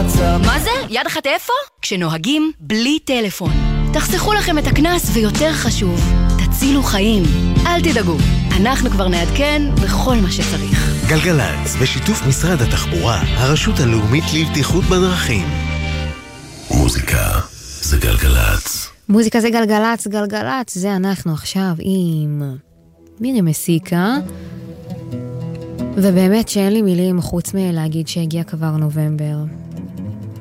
מה זה? יד אחת איפה? כשנוהגים בלי טלפון. תחסכו לכם את הכנס ויותר חשוב, תצילו חיים. אל תדאגו, אנחנו כבר נעדכן בכל מה שצריך. גלגלץ, בשיתוף משרד התחבורה, הרשות הלאומית לבטיחות בדרכים. מוזיקה זה גלגלץ. מוזיקה זה גלגלץ, גלגלץ, זה אנחנו עכשיו עם מירי מסיקה. ובאמת שאין לי מילים חוץ מלהגיד שהגיע כבר נובמבר.